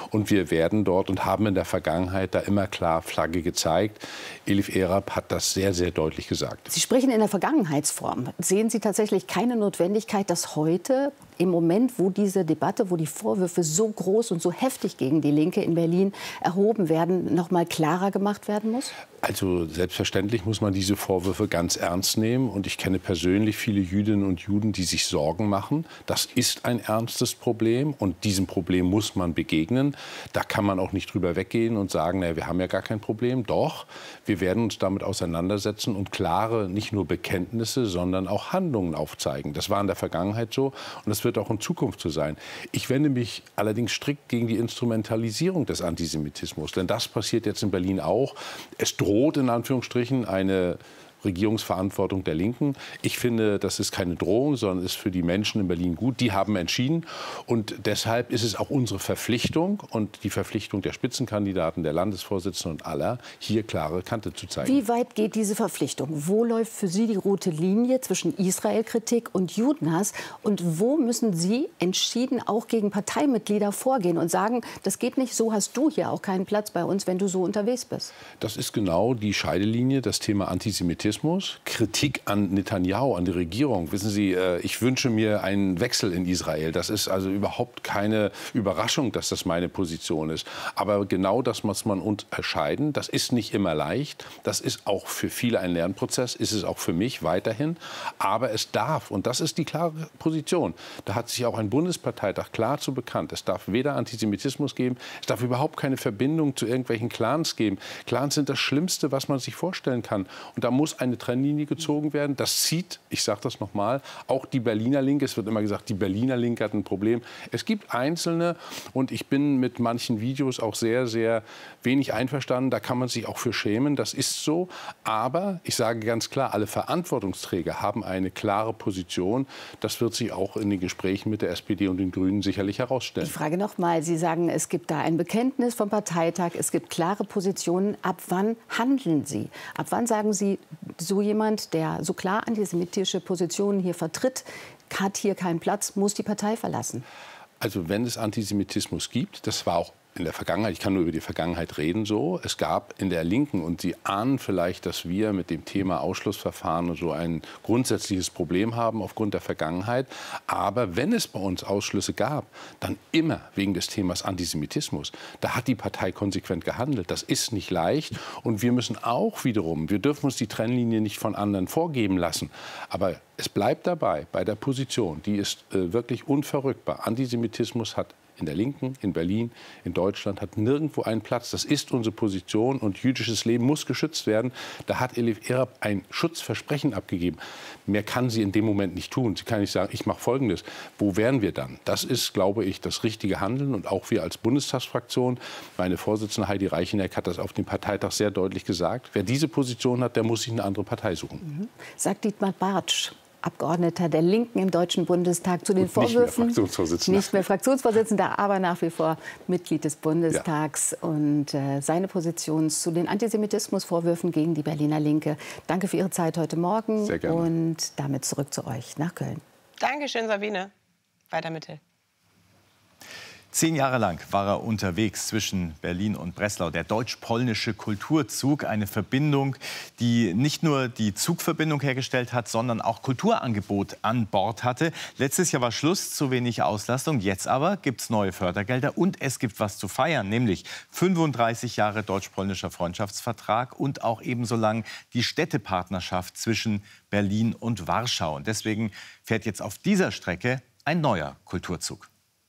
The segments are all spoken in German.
Und wir werden dort und haben in der Vergangenheit da immer klar Flagge gezeigt. Elif Erab hat das sehr, sehr deutlich gesagt. Sie sprechen in der Vergangenheitsform. Sehen Sie tatsächlich keine Notwendigkeit, dass heute, im Moment, wo diese Debatte, wo die Vorwürfe so groß und so heftig gegen die Linke in Berlin erhoben werden, noch mal klarer gemacht werden muss? Also selbstverständlich muss man diese Vorwürfe ganz ernst nehmen. Und ich kenne persönlich viele Jüdinnen und Juden, die sich Sorgen machen. Das ist ein ernstes Problem und diesem Problem muss man begegnen. Da kann man auch nicht drüber weggehen und sagen, naja, wir haben ja gar kein Problem. Doch, wir werden uns damit auseinandersetzen und klare, nicht nur Bekenntnisse, sondern auch Handlungen aufzeigen. Das war in der Vergangenheit so und das wird auch in Zukunft so sein. Ich wende mich allerdings strikt gegen die Instrumentalisierung des Antisemitismus. Denn das passiert jetzt in Berlin auch. Es droht in Anführungsstrichen eine Regierungsverantwortung der Linken. Ich finde, das ist keine Drohung, sondern ist für die Menschen in Berlin gut. Die haben entschieden. Und deshalb ist es auch unsere Verpflichtung und die Verpflichtung der Spitzenkandidaten, der Landesvorsitzenden und aller, hier klare Kante zu zeigen. Wie weit geht diese Verpflichtung? Wo läuft für Sie die rote Linie zwischen Israel-Kritik und Judenhass? Und wo müssen Sie entschieden auch gegen Parteimitglieder vorgehen und sagen, das geht nicht, so hast du hier auch keinen Platz bei uns, wenn du so unterwegs bist? Das ist genau die Scheidelinie, das Thema Antisemitismus. Kritik an Netanyahu, an die Regierung. Wissen Sie, ich wünsche mir einen Wechsel in Israel. Das ist also überhaupt keine Überraschung, dass das meine Position ist. Aber genau das muss man unterscheiden. Das ist nicht immer leicht. Das ist auch für viele ein Lernprozess. Ist es auch für mich weiterhin. Aber es darf, und das ist die klare Position, da hat sich auch ein Bundesparteitag klar zu bekannt. Es darf weder Antisemitismus geben, es darf überhaupt keine Verbindung zu irgendwelchen Clans geben. Clans sind das Schlimmste, was man sich vorstellen kann. Und da muss eine Trennlinie gezogen werden. Das zieht, ich sage das noch mal, auch die Berliner Linke. Es wird immer gesagt, die Berliner Linke hat ein Problem. Es gibt Einzelne und ich bin mit manchen Videos auch sehr, sehr wenig einverstanden. Da kann man sich auch für schämen. Das ist so. Aber ich sage ganz klar, alle Verantwortungsträger haben eine klare Position. Das wird sich auch in den Gesprächen mit der SPD und den Grünen sicherlich herausstellen. Ich frage noch mal, Sie sagen, es gibt da ein Bekenntnis vom Parteitag, es gibt klare Positionen. Ab wann handeln Sie? Ab wann sagen Sie, so jemand, der so klar antisemitische Positionen hier vertritt, hat hier keinen Platz, muss die Partei verlassen? Also wenn es Antisemitismus gibt, das war auch in der Vergangenheit, ich kann nur über die Vergangenheit reden, so. Es gab in der Linken, und Sie ahnen vielleicht, dass wir mit dem Thema Ausschlussverfahren und so ein grundsätzliches Problem haben aufgrund der Vergangenheit. Aber wenn es bei uns Ausschlüsse gab, dann immer wegen des Themas Antisemitismus. Da hat die Partei konsequent gehandelt. Das ist nicht leicht. Und wir müssen auch wiederum, wir dürfen uns die Trennlinie nicht von anderen vorgeben lassen. Aber es bleibt dabei, bei der Position, die ist wirklich unverrückbar. Antisemitismus hat in der Linken, in Berlin, in Deutschland, hat nirgendwo einen Platz. Das ist unsere Position und jüdisches Leben muss geschützt werden. Da hat Elif Erab ein Schutzversprechen abgegeben. Mehr kann sie in dem Moment nicht tun. Sie kann nicht sagen, ich mache Folgendes. Wo wären wir dann? Das ist, glaube ich, das richtige Handeln. Und auch wir als Bundestagsfraktion, meine Vorsitzende Heidi Reicheneck hat das auf dem Parteitag sehr deutlich gesagt. Wer diese Position hat, der muss sich eine andere Partei suchen. Sagt Dietmar Bartsch, Abgeordneter der Linken im Deutschen Bundestag, zu den Vorwürfen. Nicht mehr Fraktionsvorsitzender, aber nach wie vor Mitglied des Bundestags. Ja. Und seine Position zu den Antisemitismusvorwürfen gegen die Berliner Linke. Danke für Ihre Zeit heute Morgen. Sehr gerne. Und damit zurück zu euch nach Köln. Dankeschön, Sabine. Weiter mit Till. 10 Jahre lang war er unterwegs zwischen Berlin und Breslau. Der deutsch-polnische Kulturzug, eine Verbindung, die nicht nur die Zugverbindung hergestellt hat, sondern auch Kulturangebot an Bord hatte. Letztes Jahr war Schluss, zu wenig Auslastung. Jetzt aber gibt es neue Fördergelder und es gibt was zu feiern, nämlich 35 Jahre deutsch-polnischer Freundschaftsvertrag und auch ebenso lang die Städtepartnerschaft zwischen Berlin und Warschau. Und deswegen fährt jetzt auf dieser Strecke ein neuer Kulturzug.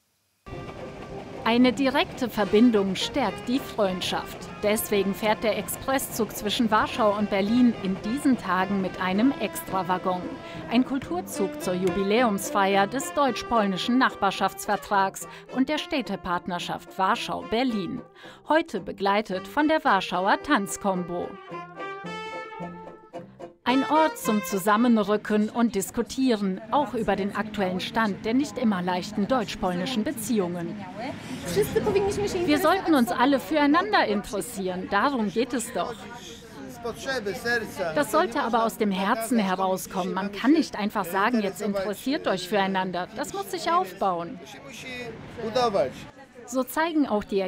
Eine direkte Verbindung stärkt die Freundschaft. Deswegen fährt der Expresszug zwischen Warschau und Berlin in diesen Tagen mit einem Extrawaggon. Ein Kulturzug zur Jubiläumsfeier des deutsch-polnischen Nachbarschaftsvertrags und der Städtepartnerschaft Warschau-Berlin. Heute begleitet von der Warschauer Tanzkombo. Ein Ort zum Zusammenrücken und Diskutieren, auch über den aktuellen Stand der nicht immer leichten deutsch-polnischen Beziehungen. Wir sollten uns alle füreinander interessieren, darum geht es doch. Das sollte aber aus dem Herzen herauskommen. Man kann nicht einfach sagen, jetzt interessiert euch füreinander. Das muss sich aufbauen. So zeigen auch die